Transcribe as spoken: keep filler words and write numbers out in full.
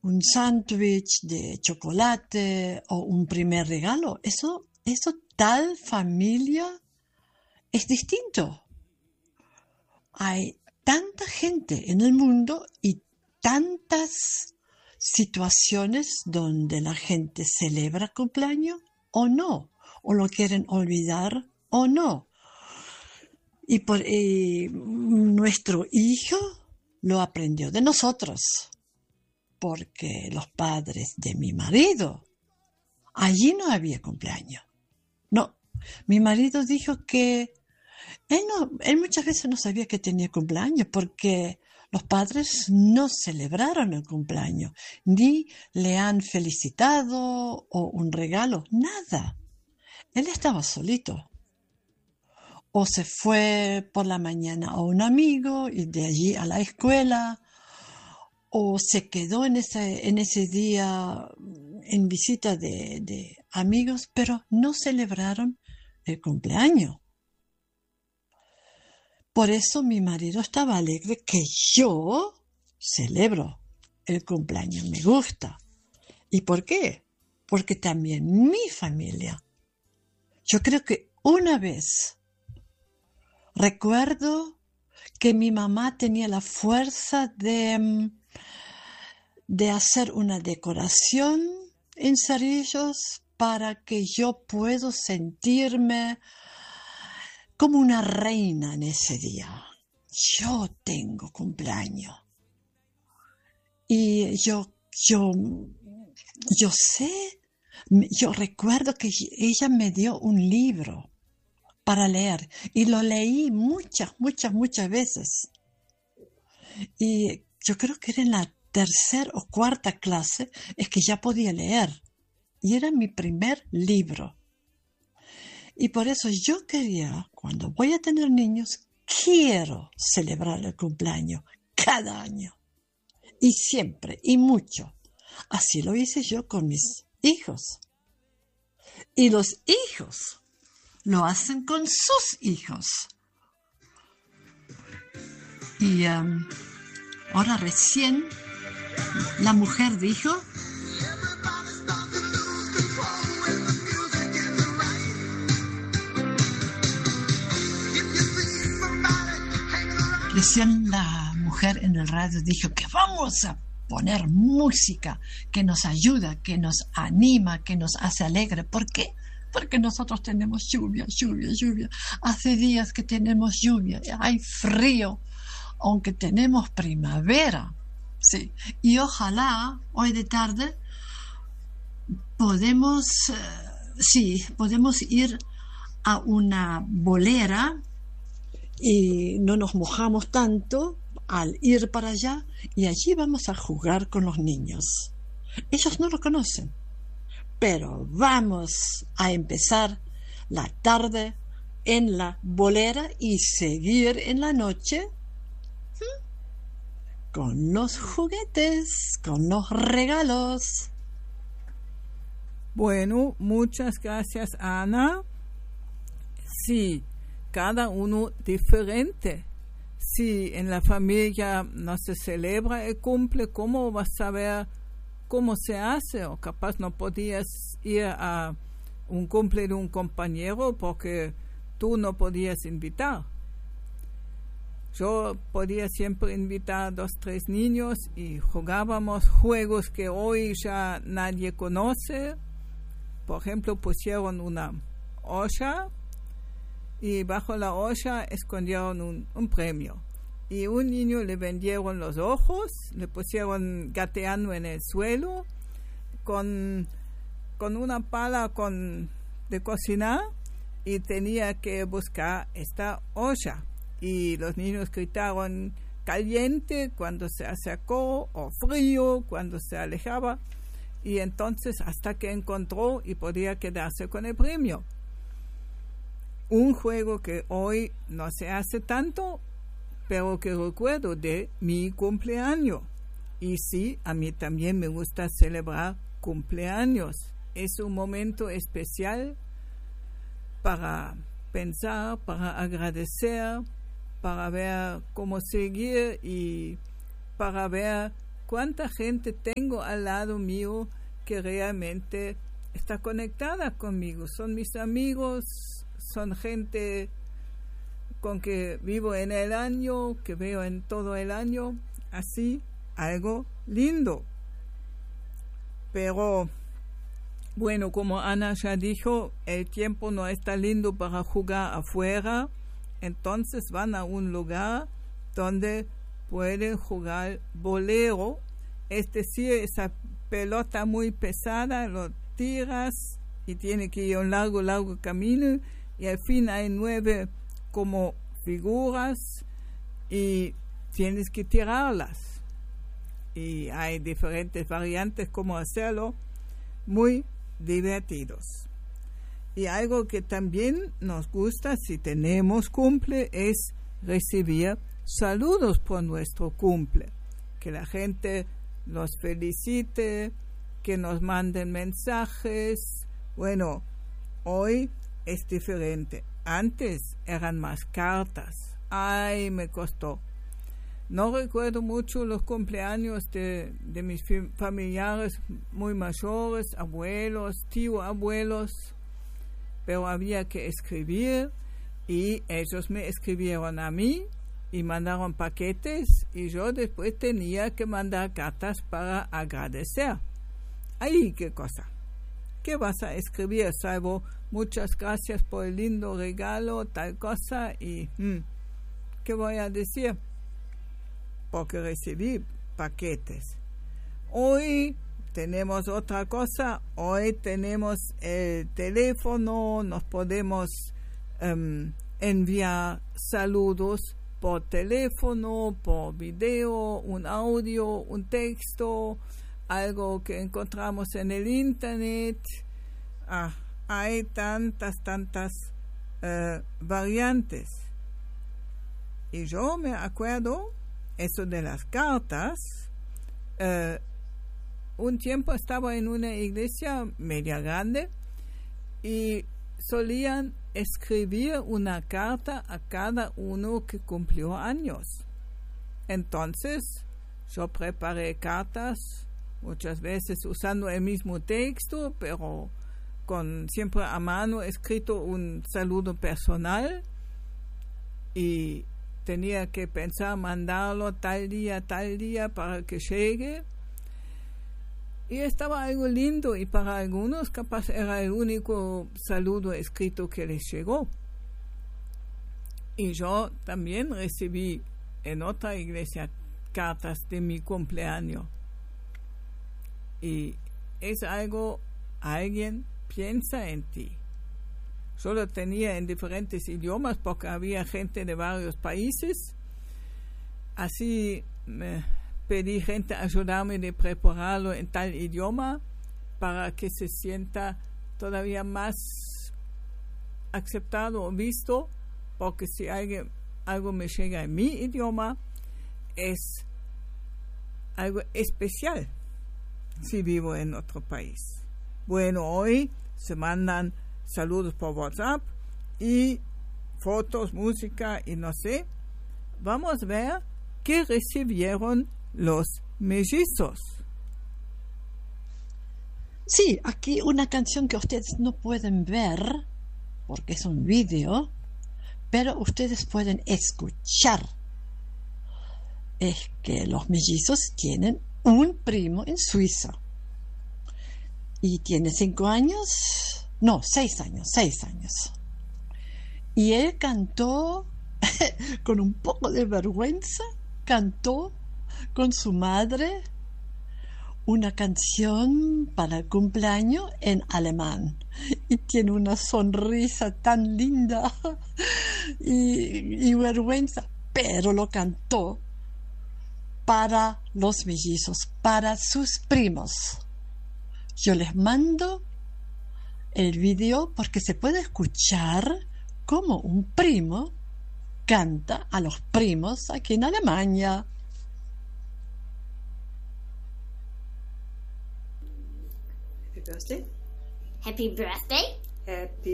un sándwich de chocolate o un primer regalo. Eso, eso tal familia es distinto. Hay tanta gente en el mundo y tantas situaciones donde la gente celebra cumpleaños o no, o lo quieren olvidar o no. Y, por, y nuestro hijo lo aprendió de nosotros, porque los padres de mi marido, allí no había cumpleaños. No, mi marido dijo que él, no, él muchas veces no sabía que tenía cumpleaños, porque los padres no celebraron el cumpleaños, ni le han felicitado o un regalo, nada. Él estaba solito. O se fue por la mañana a un amigo y de allí a la escuela, o se quedó en ese, en ese día en visita de, de amigos, pero no celebraron el cumpleaños. Por eso mi marido estaba alegre que yo celebro el cumpleaños, me gusta. ¿Y por qué? Porque también mi familia. Yo creo que una vez recuerdo que mi mamá tenía la fuerza de, de hacer una decoración en Cerrillos para que yo pueda sentirme como una reina en ese día. Yo tengo cumpleaños. Y yo, yo, yo sé, yo recuerdo que ella me dio un libro para leer y lo leí muchas, muchas, muchas veces. Y yo creo que era en la tercera o cuarta clase es que ya podía leer. Y era mi primer libro. Y por eso yo quería, cuando voy a tener niños, quiero celebrar el cumpleaños cada año. Y siempre, y mucho. Así lo hice yo con mis hijos. Y los hijos lo hacen con sus hijos. Y um, ahora recién la mujer dijo... Recién la mujer en el radio dijo que vamos a poner música que nos ayuda, que nos anima, que nos hace alegre. ¿Por qué? Porque nosotros tenemos lluvia, lluvia, lluvia. Hace días que tenemos lluvia, hay frío, aunque tenemos primavera. Sí. Y ojalá hoy de tarde podemos, uh, sí, podemos ir a una bolera y no nos mojamos tanto al ir para allá, y allí vamos a jugar con los niños. Ellos no lo conocen, pero vamos a empezar la tarde en la bolera y seguir en la noche ¿sí? con los juguetes, con los regalos. Bueno, muchas gracias, Ana. Sí, cada uno diferente. Si en la familia no se celebra el cumple, ¿cómo vas a saber cómo se hace? O capaz no podías ir a un cumple de un compañero porque tú no podías invitar. Yo podía siempre invitar a dos, tres niños y jugábamos juegos que hoy ya nadie conoce. Por ejemplo, pusieron una olla y bajo la olla escondieron un, un premio. Y un niño le vendieron los ojos, le pusieron gateando en el suelo con, con una pala con, de cocinar y tenía que buscar esta olla. Y los niños gritaron caliente cuando se acercó o frío cuando se alejaba. Y entonces hasta que encontró y podía quedarse con el premio. Un juego que hoy no se hace tanto, pero que recuerdo de mi cumpleaños. Y sí, a mí también me gusta celebrar cumpleaños. Es un momento especial para pensar, para agradecer, para ver cómo seguir y para ver cuánta gente tengo al lado mío que realmente está conectada conmigo. Son mis amigos, son gente con que vivo en el año, que veo en todo el año, así, algo lindo. Pero, bueno, como Ana ya dijo, el tiempo no está lindo para jugar afuera, entonces van a un lugar donde pueden jugar bolero, es decir, esa pelota muy pesada, lo tiras y tiene que ir un largo, largo camino, y al fin hay nueve como figuras y tienes que tirarlas. Y hay diferentes variantes cómo hacerlo, muy divertidos. Y algo que también nos gusta si tenemos cumple es recibir saludos por nuestro cumple, que la gente nos felicite, que nos manden mensajes. Bueno, hoy es diferente. Antes eran más cartas. Ay, me costó. No recuerdo mucho los cumpleaños de, de mis familiares muy mayores, abuelos, tío abuelos, pero había que escribir y ellos me escribieron a mí y mandaron paquetes y yo después tenía que mandar cartas para agradecer. ¡Ay, qué cosa! ¿Qué vas a escribir? Salvo muchas gracias por el lindo regalo, tal cosa, y hmm, ¿qué voy a decir? Porque recibí paquetes. Hoy tenemos otra cosa, hoy tenemos el teléfono, nos podemos um, enviar saludos por teléfono, por video, un audio, un texto, algo que encontramos en el internet. Ah, hay tantas, tantas uh, variantes. Y yo me acuerdo eso de las cartas. Uh, un tiempo estaba en una iglesia media grande y solían escribir una carta a cada uno que cumplió años. Entonces yo preparé cartas, muchas veces usando el mismo texto, pero con siempre a mano escrito un saludo personal, y tenía que pensar mandarlo tal día, tal día para que llegue. Y estaba algo lindo, y para algunos capaz era el único saludo escrito que les llegó. Y yo también recibí en otra iglesia cartas de mi cumpleaños. Y es algo, alguien piensa en ti. Yo lo tenía en diferentes idiomas porque había gente de varios países. Así me pedí gente a ayudarme de prepararlo en tal idioma para que se sienta todavía más aceptado o visto, porque si alguien, algo me llega en mi idioma, es algo especial si vivo en otro país. Bueno, hoy se mandan saludos por WhatsApp y fotos, música y no sé. Vamos a ver qué recibieron los mellizos. Sí, aquí una canción que ustedes no pueden ver porque es un video, pero ustedes pueden escuchar. Es que los mellizos tienen un primo en Suiza y tiene cinco años, no, seis años, seis años. Y él cantó con un poco de vergüenza, cantó con su madre una canción para el cumpleaños en alemán, y tiene una sonrisa tan linda y, y vergüenza, pero lo cantó para los mellizos, para sus primos. Yo les mando el video porque se puede escuchar cómo un primo canta a los primos aquí en Alemania. Happy birthday. Happy birthday. Happy